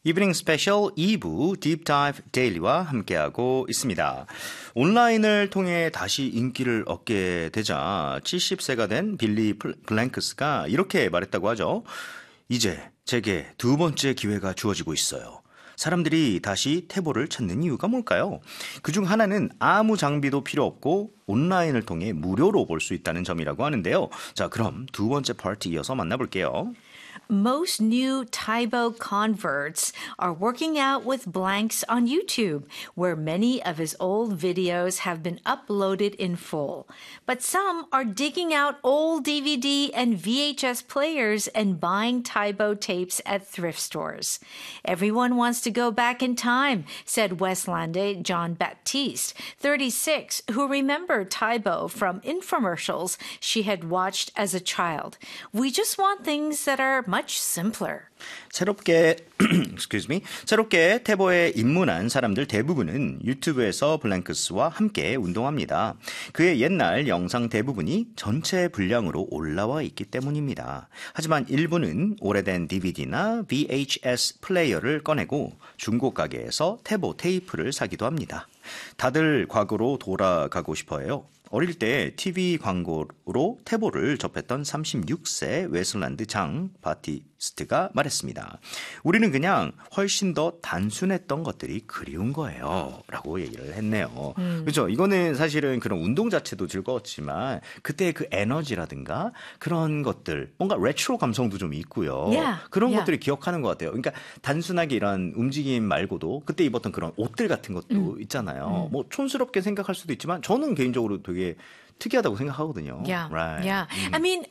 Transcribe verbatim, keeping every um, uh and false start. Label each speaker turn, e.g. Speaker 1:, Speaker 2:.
Speaker 1: 이브닝 스페셜 이 부 딥 다이브 데일리와 함께하고 있습니다. 온라인을 통해 다시 인기를 얻게 되자 칠십 세가 된 빌리 블랭크스가 이렇게 말했다고 하죠. 이제 제게 두 번째 기회가 주어지고 있어요. 사람들이 다시 태보를 찾는 이유가 뭘까요? 그중 하나는 아무 장비도 필요 없고 온라인을 통해 무료로 볼 수 있다는 점이라고 하는데요. 자, 그럼 두 번째 파트 이어서 만나볼게요.
Speaker 2: Most new Taibo converts are working out with blanks on YouTube, where many of his old videos have been uploaded in full. But some are digging out old D V D and V H S players and buying Taibo tapes at thrift stores. Everyone wants to go back in time, said Westlande John Baptiste, thirty-six, who remembered Taibo from infomercials she had watched as a child. We just want things that are much simpler.
Speaker 1: 새롭게 excuse me. 새롭게 태보에 입문한 사람들 대부분은 유튜브에서 블랭크스와 함께 운동합니다. 그의 옛날 영상 대부분이 전체 분량으로 올라와 있기 때문입니다. 하지만 일부는 오래된 디비디나 V H S 플레이어를 꺼내고 중고 가게에서 태보 테이프를 사기도 합니다. 다들 과거로 돌아가고 싶어해요. 어릴 때 티비 광고로 태보를 접했던 삼십육 세 웨슬란드 장 바티스트가 말했습니다. 우리는 그냥 훨씬 더 단순했던 것들이 그리운 거예요. 라고 얘기를 했네요. 음. 그렇죠. 이거는 사실은 그런 운동 자체도 즐거웠지만 그때의 그 에너지라든가 그런 것들 뭔가 레트로 감성도 좀 있고요.
Speaker 2: Yeah.
Speaker 1: 그런
Speaker 2: Yeah.
Speaker 1: 것들을 기억하는 것 같아요. 그러니까 단순하게 이런 움직임 말고도 그때 입었던 그런 옷들 같은 것도 음. 있잖아요. 음. 뭐 촌스럽게 생각할 수도 있지만 저는 개인적으로 되게 특이하다고 생각하거든요.
Speaker 2: Yeah,
Speaker 1: right.
Speaker 2: yeah.
Speaker 1: 음.
Speaker 2: I mean,